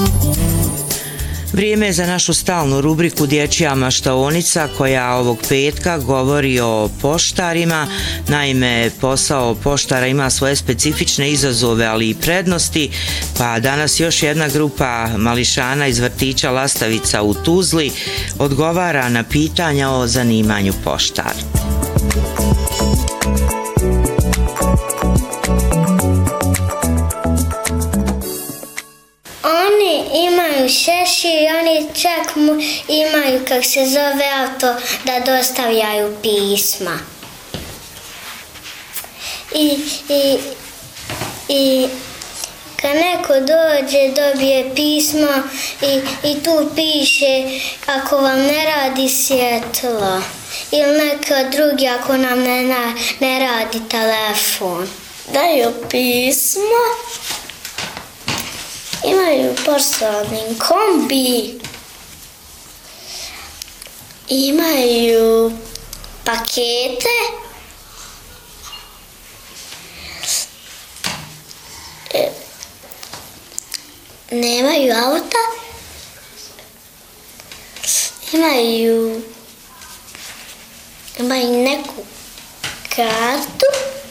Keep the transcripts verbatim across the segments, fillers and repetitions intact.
Vrijeme je za našu stalnu rubriku Dječja maštaonica koja ovog petka govori o poštarima. Naime, posao poštara ima svoje specifične izazove, ali i prednosti, pa danas još jedna grupa mališana iz vrtića Lastavica u Tuzli odgovara na pitanja o zanimanju poštar. Imaju šešir i oni čak mu imaju, kak se zove, auto da dostavljaju pisma. I, i, i kad neko dođe, dobije pismo i, i tu piše ako vam ne radi svjetlo ili neka drugi ako nam ne, ne radi telefon. Daju pismo. Imaju poštarni kombi, imaju pakete, nemaju auta, imaju, imaju neku kartu,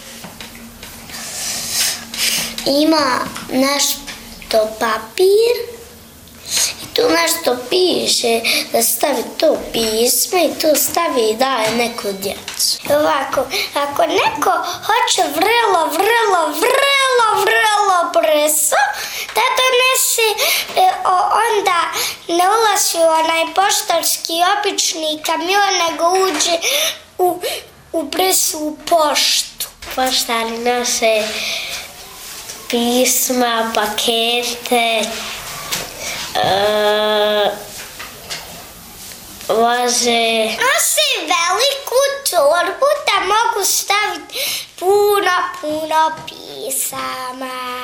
ima naš to papir i tu nešto piše da stavi to pismo i tu stavi i daje neku djecu. Ovako, ako neko hoće vrlo, vrlo, vrlo, vrlo brzo da donese, onda ne ulazi u onaj poštarski obični kamion, nego uđe u, u brzu poštu. Poštari nose pisma, pakete, uh, voze. Nose veliku torbu da mogu staviti puno, puno pisama.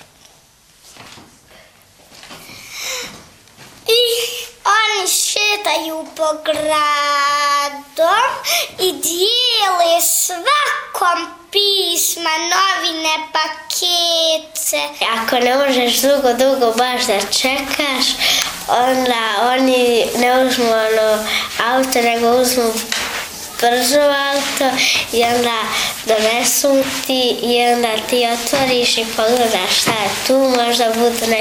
I oni šetaju po gradom i dijele svakom pisma, novine, pakete. Ako ne možeš dugo, dugo baš da čekaš, onda oni ne uzmu ono auto, nego uzmu brzo auto i onda donesu ti i onda ti otvoriš i pogledaš šta je tu, možda budu